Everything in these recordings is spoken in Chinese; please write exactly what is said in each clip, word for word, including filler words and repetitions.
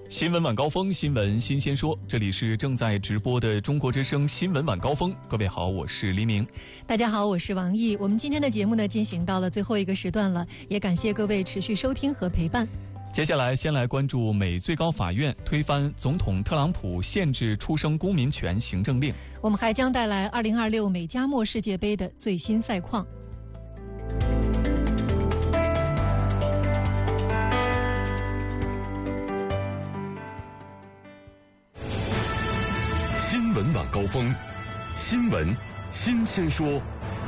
新闻晚高峰，新闻新鲜说，这里是正在直播的中国之声新闻晚高峰。各位好，我是黎明。 大家好，我是王毅。我们今天的节目呢，进行到了最后一个时段了，也感谢各位持续收听和陪伴。 接下来先来关注美最高法院推翻总统特朗普限制出生公民权行政令。 我们还将带来二零二六美加墨世界杯的最新赛况。 新闻晚高峰，新闻新鲜说。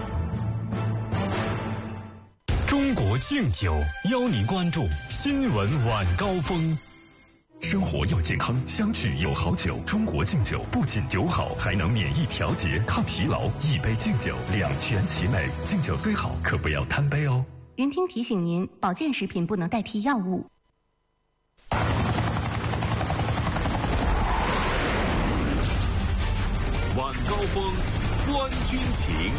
中国敬酒邀您关注新闻晚高峰。生活要健康，相聚有好酒。中国敬酒不仅酒好，还能免疫调节、抗疲劳。一杯敬酒，两全其美。敬酒虽好，可不要贪杯哦。 云听提醒您，保健食品不能代替药物。 晚高峰，观军情。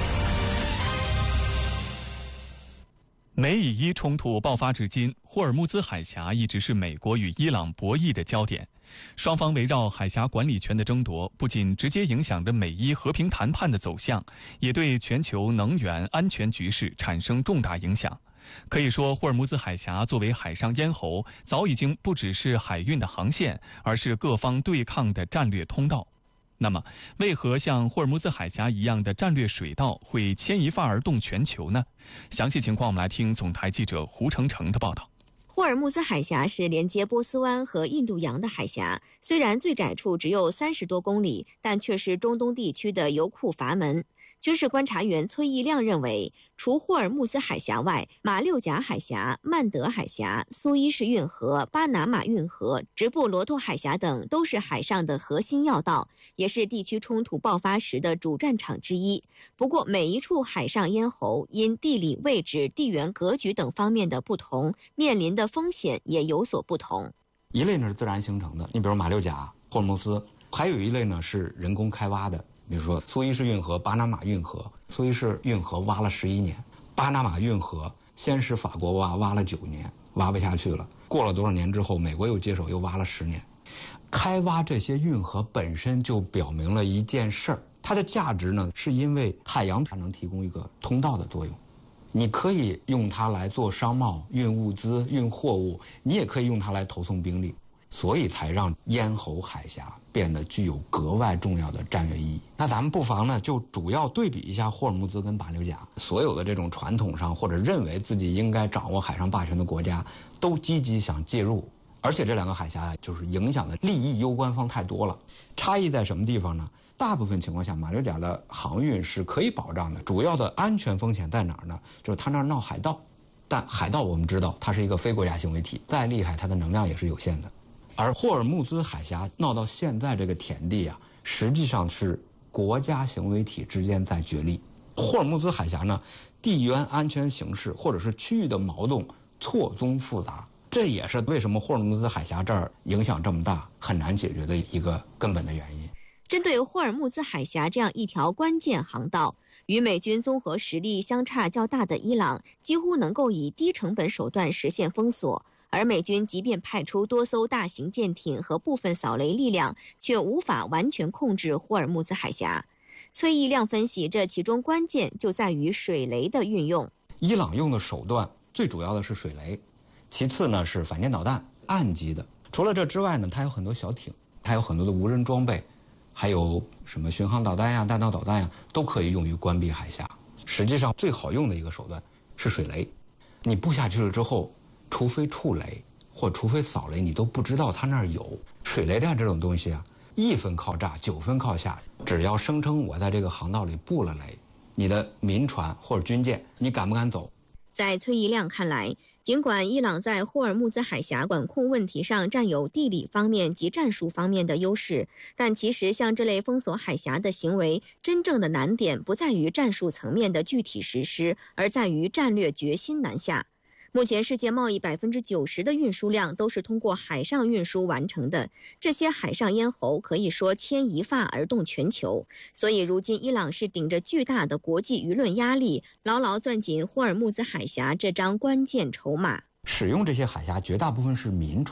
美以伊冲突爆发至今，霍尔木兹海峡一直是美国与伊朗博弈的焦点。双方围绕海峡管理权的争夺，不仅直接影响着美伊和平谈判的走向，也对全球能源安全局势产生重大影响。可以说，霍尔木兹海峡作为海上咽喉，早已经不只是海运的航线，而是各方对抗的战略通道。那么，为何像霍尔木兹海峡一样的战略水道会牵一发而动全球呢？详细情况我们来听总台记者胡成成的报道。 霍尔木兹海峡是连接波斯湾和印度洋的海峡，虽然最窄处只有三十多公里，但却是中东地区的油库阀门。军事观察员崔义亮认为，除霍尔木兹海峡外，马六甲海峡、曼德海峡、苏伊士运河、巴拿马运河、直布罗陀海峡等都是海上的核心要道，也是地区冲突爆发时的主战场之一。不过，每一处海上咽喉因地理位置、地缘格局等方面的不同，面临的风险也有所不同。 一类呢是自然形成的，你比如马六甲、霍尔木兹，还有一类呢是人工开挖的。比如说苏伊士运河、巴拿马运河，苏伊士运河挖了十一年，巴拿马运河先是法国挖，挖了九年，挖不下去了。过了多少年之后，美国又接手，又挖了十年。开挖这些运河本身就表明了一件事儿，它的价值呢，是因为海洋它能提供一个通道的作用。你可以用它来做商贸、运物资、运货物，你也可以用它来投送兵力。所以才让咽喉海峡变得具有格外重要的战略意义。那咱们不妨呢，就主要对比一下霍尔木兹跟马六甲。所有的这种传统上或者认为自己应该掌握海上霸权的国家，都积极想介入。而且这两个海峡就是影响的利益攸关方太多了。差异在什么地方呢？大部分情况下，马六甲的航运是可以保障的。主要的安全风险在哪儿呢？就是它那儿闹海盗。但海盗我们知道，它是一个非国家行为体，再厉害，它的能量也是有限的。而霍尔木兹海峡闹到现在这个田地啊，实际上是国家行为体之间在角力。霍尔木兹海峡呢，地缘安全形势或者是区域的矛盾错综复杂，这也是为什么霍尔木兹海峡这儿影响这么大、很难解决的一个根本的原因。 针对霍尔木兹海峡这样一条关键航道，与美军综合实力相差较大的伊朗几乎能够以低成本手段实现封锁。而美军即便派出多艘大型舰艇和部分扫雷力量，却无法完全控制霍尔木兹海峡。崔义亮分析，这其中关键就在于水雷的运用。 伊朗用的手段最主要的是水雷，其次呢是反舰导弹，岸基的。除了这之外呢，它有很多小艇，它有很多的无人装备，还有什么巡航导弹呀、弹道导弹呀，都可以用于关闭海峡。实际上最好用的一个手段是水雷，你布下去了之后，除非触雷或除非扫雷，你都不知道它那儿有。水雷弹这种东西啊，一分靠炸，九分靠下。只要声称我在这个航道里布了雷，你的民船或者军舰，你敢不敢走？ 在崔义亮看来，尽管伊朗在霍尔木兹海峡管控问题上占有地理方面及战术方面的优势，但其实像这类封锁海峡的行为，真正的难点不在于战术层面的具体实施，而在于战略决心难下。目前世界贸易百分之九十的运输量都是通过海上运输完成的，这些海上咽喉可以说牵一发而动全球。所以如今伊朗是顶着巨大的国际舆论压力，牢牢攥紧霍尔木兹海峡这张关键筹码。 使用这些海峡绝大部分是民船，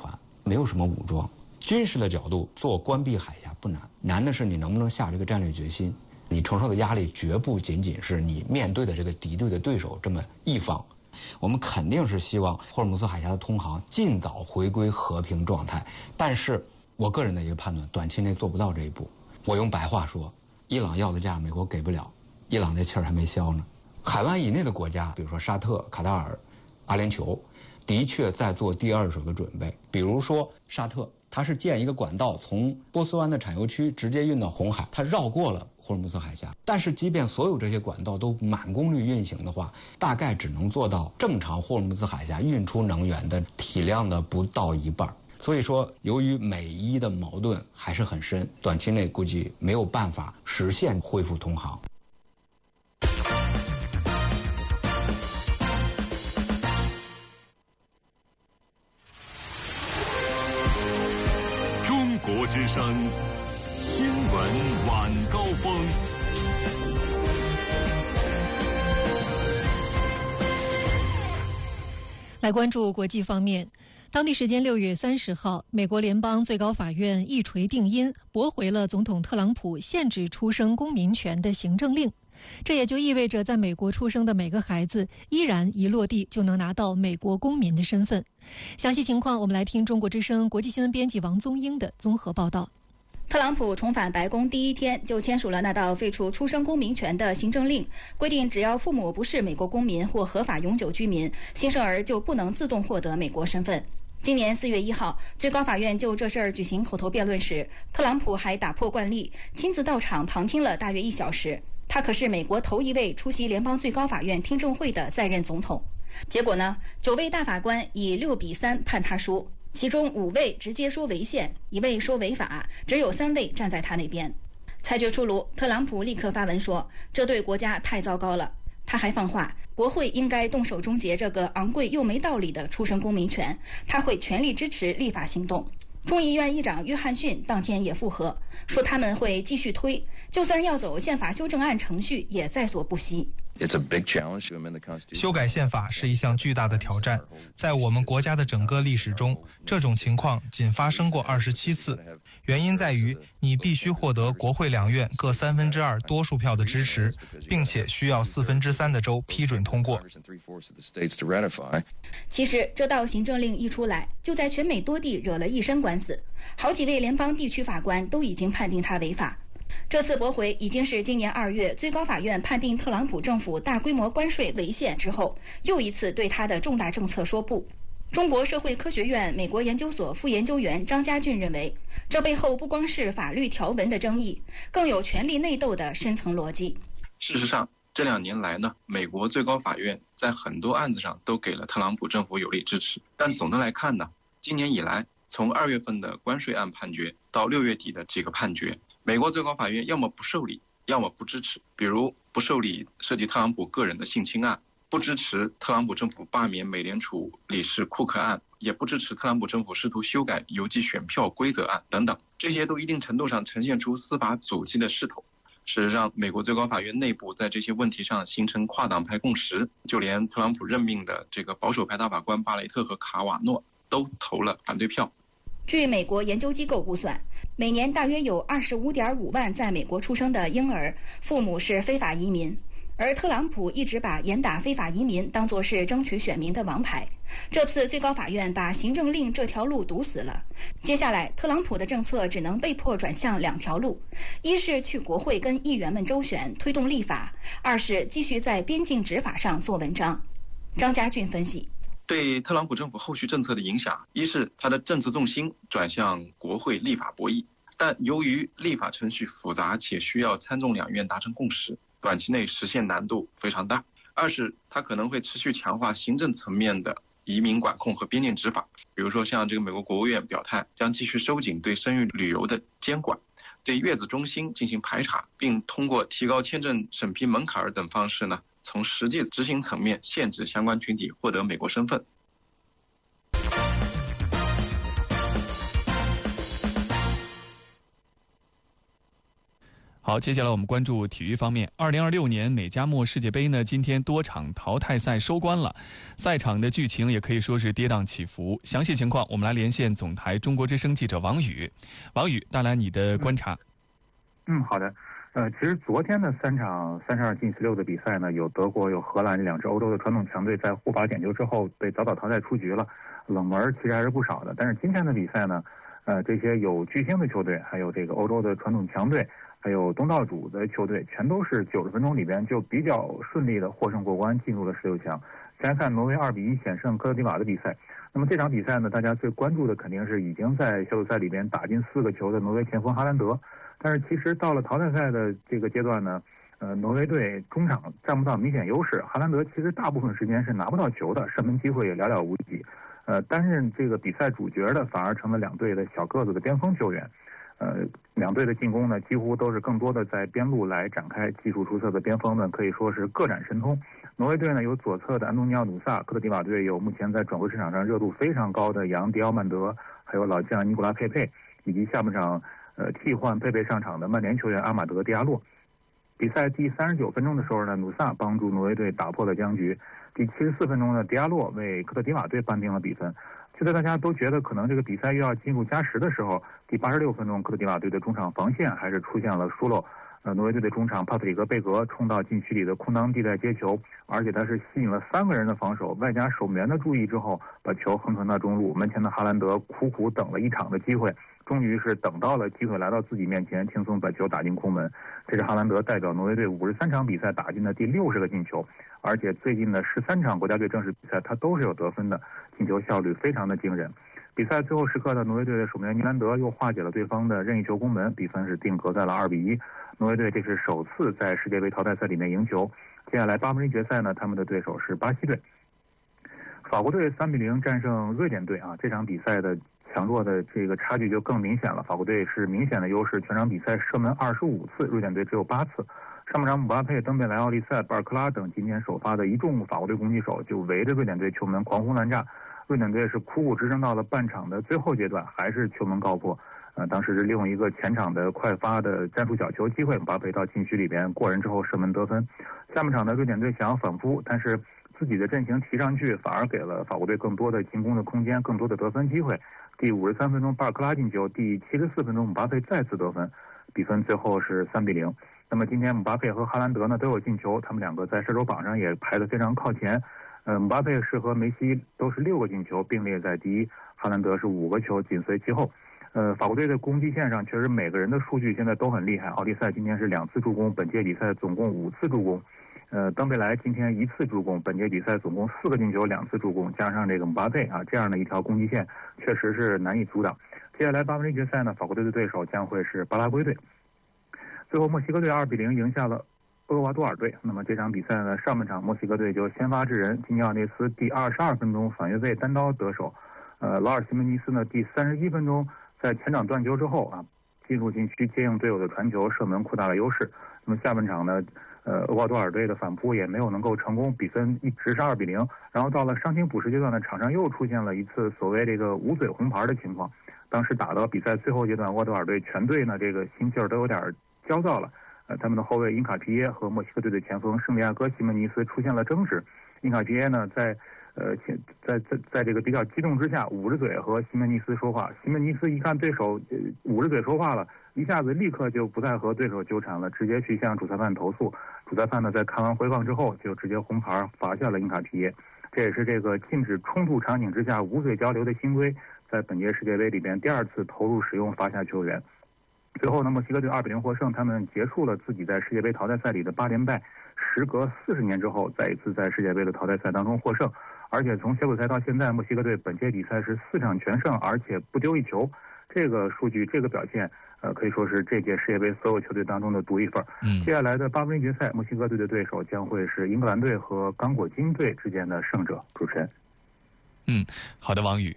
没有什么武装。军事的角度做关闭海峡不难，难的是你能不能下这个战略决心。你承受的压力绝不仅仅是你面对的这个敌对的对手这么一方。我们肯定是希望霍尔木兹海峡的通航尽早回归和平状态，但是我个人的一个判断，短期内做不到这一步。我用白话说，伊朗要的价美国给不了，伊朗这气儿还没消呢。海湾以内的国家，比如说沙特、卡塔尔、阿联酋，的确在做第二手的准备。比如说沙特，它是建一个管道，从波斯湾的产油区直接运到红海，它绕过了霍尔木兹海峡。但是即便所有这些管道都满功率运行的话，大概只能做到正常霍尔木兹海峡运出能源的体量的不到一半。所以说，由于美伊的矛盾还是很深，短期内估计没有办法实现恢复通航。 中国之声新闻晚高峰。 来关注国际方面。当地时间六月三十号，美国联邦最高法院一锤定音，驳回了总统特朗普限制出生公民权的行政令。这也就意味着，在美国出生的每个孩子依然一落地就能拿到美国公民的身份。详细情况，我们来听中国之声国际新闻编辑王宗英的综合报道。 特朗普重返白宫第一天就签署了那道废除出生公民权的行政令，规定只要父母不是美国公民或合法永久居民，新生儿就不能自动获得美国身份。今年四月一号，最高法院就这事儿举行口头辩论时，特朗普还打破惯例，亲自到场旁听了大约一小时。他可是美国头一位出席联邦最高法院听证会的在任总统。结果呢，九位大法官以六比三判他输，其中五位直接说违宪，一位说违法，只有三位站在他那边。裁决出炉，特朗普立刻发文说，这对国家太糟糕了。他还放话，国会应该动手终结这个昂贵又没道理的出生公民权，他会全力支持立法行动。众议院议长约翰逊当天也附和，说他们会继续推，就算要走宪法修正案程序也在所不惜。 修改宪法是一项巨大的挑战，在我们国家的整个历史中，这种情况仅发生过二十七次。原因在于，你必须获得国会两院各三分之二多数票的支持，并且需要四分之三的州批准通过。 其实，这道行政令一出来，就在全美多地惹了一身官司，好几位联邦地区法官都已经判定他违法。这次驳回已经是今年二月最高法院判定特朗普政府大规模关税违宪之后，又一次对他的重大政策说不。中国社会科学院美国研究所副研究员张家俊认为，这背后不光是法律条文的争议，更有权力内斗的深层逻辑。 事实上，这两年来呢，美国最高法院在很多案子上都给了特朗普政府有力支持。但总的来看呢，今年以来，从二月份的关税案判决到六月底的几个判决，美国最高法院要么不受理，要么不支持。比如不受理涉及特朗普个人的性侵案，不支持特朗普政府罢免美联储理事库克案，也不支持特朗普政府试图修改邮寄选票规则案等等。这些都一定程度上呈现出司法阻击的势头。事实上，美国最高法院内部在这些问题上形成跨党派共识，就连特朗普任命的这个保守派大法官巴雷特和卡瓦诺都投了反对票。 据美国研究机构估算，每年大约有 二十五点五万在美国出生的婴儿父母是非法移民，而特朗普一直把严打非法移民当作是争取选民的王牌。这次最高法院把行政令这条路堵死了，接下来特朗普的政策只能被迫转向两条路，一是去国会跟议员们周旋推动立法，二是继续在边境执法上做文章。张家俊分析， 对特朗普政府后续政策的影响，一是他的政策重心转向国会立法博弈，但由于立法程序复杂且需要参众两院达成共识，短期内实现难度非常大。二是他可能会持续强化行政层面的移民管控和边境执法，比如说像这个美国国务院表态将继续收紧对生育旅游的监管，对月子中心进行排查，并通过提高签证审批门槛等方式呢，从实际执行层面限制相关群体获得美国身份。 好，接下来我们关注体育方面。二零二六年美加墨世界杯呢，今天多场淘汰赛收官了，赛场的剧情也可以说是跌宕起伏。详细情况，我们来连线总台中国之声记者王宇。王宇，带来你的观察。 嗯，好的。呃，其实昨天的三场三十二进十六的比赛呢，有德国有荷兰两支欧洲的传统强队在互罚点球之后被早早淘汰出局了，冷门其实还是不少的。但是今天的比赛呢，呃，这些有巨星的球队，还有这个欧洲的传统强队，还有东道主的球队，全都是九十分钟里边就比较顺利的获胜过关，进入了十六强。先来看挪威二比一险胜科特迪瓦的比赛。那么这场比赛呢，大家最关注的肯定是已经在小组赛里边打进四个球的挪威前锋哈兰德。但是其实到了淘汰赛的这个阶段呢，呃，挪威队中场占不到明显优势，哈兰德其实大部分时间是拿不到球的，射门机会也寥寥无几。呃，担任这个比赛主角的反而成了两队的小个子的边锋球员。呃，两队的进攻呢，几乎都是更多的在边路来展开，技术出色的边锋们可以说是各展神通。挪威队呢有左侧的安东尼奥努萨，科特迪瓦队有目前在转会市场上热度非常高的扬迪奥曼德，还有老将尼古拉佩佩，以及下半场呃替换佩佩上场的曼联球员阿马德迪亚洛。比赛第三十九分钟的时候呢，努萨帮助挪威队打破了僵局。第七十四分钟呢，迪亚洛为科特迪瓦队扳平了比分。就在大家都觉得可能这个比赛又要进入加时的时候，第八十六分钟，科特迪瓦队的中场防线还是出现了疏漏。呃，挪威队的中场帕特里格贝格冲到禁区里的空当地带接球，而且他是吸引了三个人的防守，外加守门员的注意之后，把球横传到中路。门前的哈兰德苦苦等了一场的机会，终于是等到了机会来到自己面前，轻松把球打进空门。这是哈兰德代表挪威队五十三场比赛打进的第六十个进球，而且最近的十三场国家队正式比赛他都是有得分的，进球效率非常的惊人。比赛最后时刻的挪威队的守门员尼兰德又化解了对方的任意球攻门，比分是定格在了二比一。挪威队这是首次在世界杯淘汰赛里面赢球。接下来八分之一决赛呢，他们的对手是巴西队。法国队三比零战胜瑞典队啊，这场比赛的强弱的这个差距就更明显了。法国队是明显的优势，全场比赛射门二十五次，瑞典队只有八次。上半场姆巴佩、登贝莱、奥利塞、巴尔克拉等今天首发的一众法国队攻击手就围着瑞典队球门狂轰滥炸。瑞典队是苦苦支撑到了半场的最后阶段，还是球门告破。呃，当时是利用一个前场的快发的战术角球机会，姆巴佩到禁区里边过人之后射门得分。下半场的瑞典队想要反扑，但是自己的阵型提上去，反而给了法国队更多的进攻的空间，更多的得分机会。第五十三分钟巴尔克拉进球，第七十四分钟姆巴佩再次得分，比分最后是三比零。那么今天姆巴佩和哈兰德呢都有进球，他们两个在射手榜上也排得非常靠前。呃，姆巴佩是和梅西都是六个进球，并列在第一，哈兰德是五个球紧随其后。呃，法国队的攻击线上确实每个人的数据现在都很厉害。奥利塞今天是两次助攻，本届比赛总共五次助攻。呃，登贝莱今天一次助攻，本届比赛总共四个进球，两次助攻，加上这个姆巴佩啊，这样的一条攻击线确实是难以阻挡。接下来八分之一决赛呢，法国队的对手将会是巴拉圭队。最后墨西哥队二比零赢下了厄瓜多尔队。那么这场比赛呢，上半场墨西哥队就先发制人，基尼奥内斯第二十二分钟反越位单刀得手。呃，劳尔西门尼斯呢第三十一分钟在前场断球之后啊，进入禁区接应队友的传球，射门扩大了优势。那么下半场呢，呃，厄瓜多尔队的反扑也没有能够成功，比分一直是二比零。然后到了伤停补时阶段呢，场上又出现了一次所谓这个捂嘴红牌的情况。当时打到比赛最后阶段，厄瓜多尔队全队呢这个心气儿都有点焦躁了。呃，他们的后卫因卡皮耶和墨西哥队的前锋圣地亚哥西门尼斯出现了争执。因卡皮耶呢在呃，在在在这个比较激动之下，捂着嘴和西门尼斯说话。西门尼斯一看对手呃捂着嘴说话了，一下子立刻就不再和对手纠缠了，直接去向主裁判投诉。主裁判呢，在看完回放之后，就直接红牌罚下了因卡皮耶。这也是这个禁止冲突场景之下捂嘴交流的新规，在本届世界杯里边第二次投入使用罚下球员。最后呢，墨西哥队二比零获胜，他们结束了自己在世界杯淘汰赛里的八连败，时隔四十年之后，再一次在世界杯的淘汰赛当中获胜。而且从小组赛到现在，墨西哥队本届比赛是四场全胜，而且不丢一球。这个数据，这个表现，呃，可以说是这届世界杯所有球队当中的独一份。嗯，接下来的八分之一决赛，墨西哥队的对手将会是英格兰队和刚果金队之间的胜者。主持人， 嗯，好的，王宇。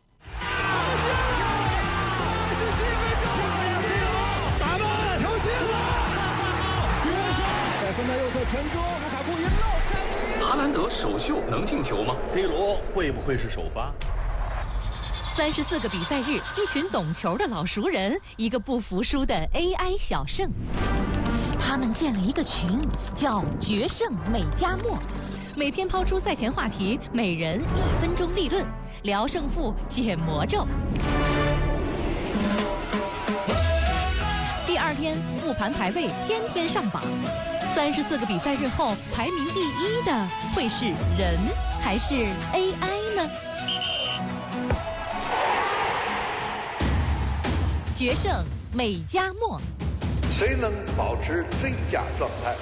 哈兰德首秀能进球吗 ？C 罗会不会是首发？ 三十四个比赛日，一群懂球的老熟人，一个不服输的 A I 小胜。 他们建了一个群，叫“决胜美加墨”，每天抛出赛前话题，每人一分钟立论，聊胜负，解魔咒。第二天复盘排位，天天上榜。三十四个比赛日后，排名第一的会是人还是 A I 呢？决胜美加墨， 谁能保持最佳状态？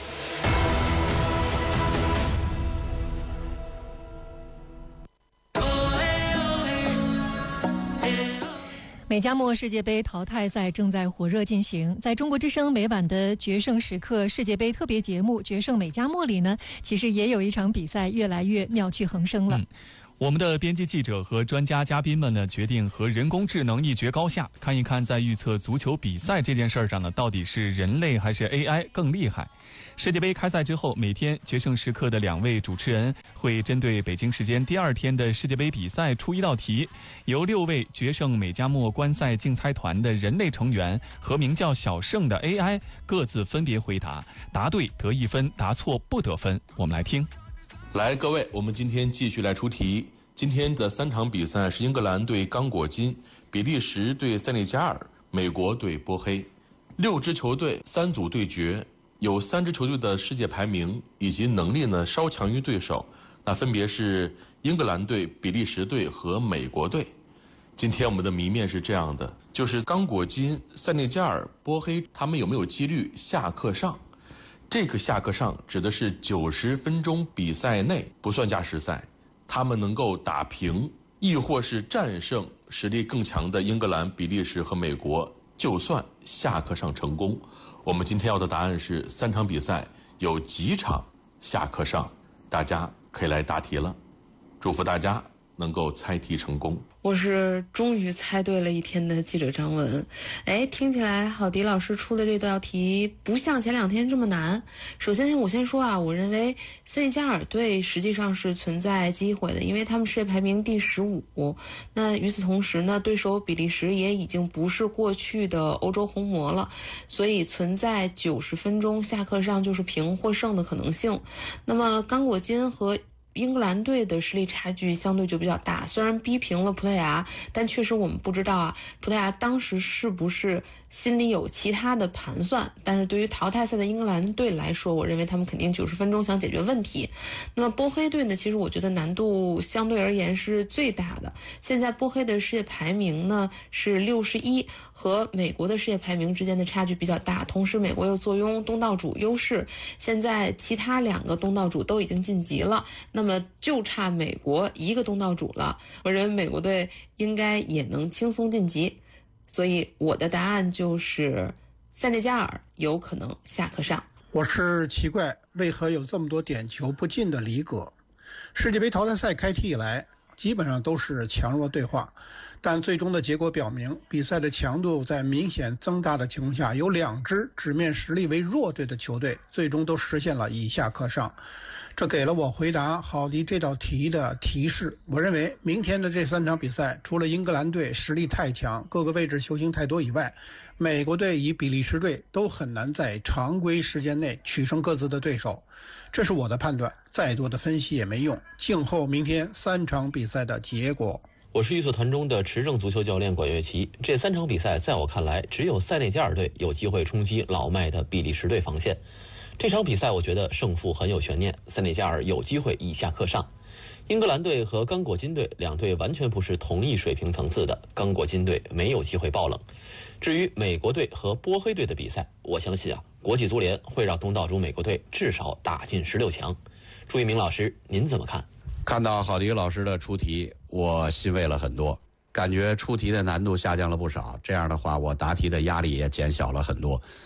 美加墨世界杯淘汰赛正在火热进行，在中国之声每晚的决胜时刻世界杯特别节目《决胜美加墨》里呢，其实也有一场比赛越来越妙趣横生了。嗯， 我们的编辑记者和专家嘉宾们呢，决定和人工智能一决高下，看一看在预测足球比赛这件事上呢，到底是人类还是 A I 更厉害。世界杯开赛之后，每天决胜时刻的两位主持人会针对北京时间第二天的世界杯比赛出一道题，由六位决胜美加墨观赛竞猜团的人类成员和名叫小胜的 A I 各自分别回答，答对得一分，答错不得分。我们来听。 来，各位，我们今天继续来出题。今天的三场比赛是英格兰对刚果金、比利时对塞内加尔、美国对波黑，六支球队三组对决，有三支球队的世界排名以及能力呢稍强于对手，那分别是英格兰队、比利时队和美国队。今天我们的谜面是这样的，就是刚果金、塞内加尔、波黑他们有没有几率下课上？这个下课上指的是九十分钟比赛内不算加时赛，他们能够打平，亦或是战胜实力更强的英格兰、比利时和美国，就算下课上成功。我们今天要的答案是三场比赛有几场下课上，大家可以来答题了。祝福大家能够猜题成功。 我是终于猜对了一天的记者张文。哎，听起来郝迪老师出的这道题不像前两天这么难。首先我先说啊，我认为塞内加尔队实际上是存在机会的，因为他们世界排名第十五。那与此同时呢，对手比利时也已经不是过去的欧洲红魔了，所以存在九十分钟下课上就是平获胜的可能性。那么刚果金和英格兰队的实力差距相对就比较大，虽然逼平了葡萄牙，但确实我们不知道啊，葡萄牙当时是不是心里有其他的盘算。但是对于淘汰赛的英格兰队来说，我认为他们肯定九十分钟想解决问题。那么波黑队呢，其实我觉得难度相对而言是最大的。现在波黑的世界排名呢是六十一，和美国的世界排名之间的差距比较大，同时美国又坐拥东道主优势，现在其他两个东道主都已经晋级了，那么就差美国一个东道主了。我认为美国队应该也能轻松晋级，所以我的答案就是塞内加尔有可能下课上。 我是奇怪为何有这么多点球不进的离格。世界杯淘汰赛开踢以来基本上都是强弱对话，但最终的结果表明，比赛的强度在明显增大的情况下，有两支纸面实力为弱队的球队最终都实现了以下课上。这给了我回答郝迪这道题的提示。我认为明天的这三场比赛，除了英格兰队实力太强，各个位置球星太多以外，美国队与比利时队都很难在常规时间内取胜各自的对手。这是我的判断，再多的分析也没用，静候明天三场比赛的结果。 我是预测团中的持证足球教练管乐琪。这三场比赛在我看来，只有塞内加尔队有机会冲击老迈的比利时队防线。这场比赛我觉得胜负很有悬念，塞内加尔有机会以下课上。英格兰队和刚果金队两队完全不是同一水平层次的，刚果金队没有机会爆冷。至于美国队和波黑队的比赛，我相信啊，国际足联会让东道主美国队至少打进十六强。朱一鸣老师，您怎么看？ 看到郝迪老师的出题，我欣慰了很多，感觉出题的难度下降了不少。这样的话，我答题的压力也减小了很多。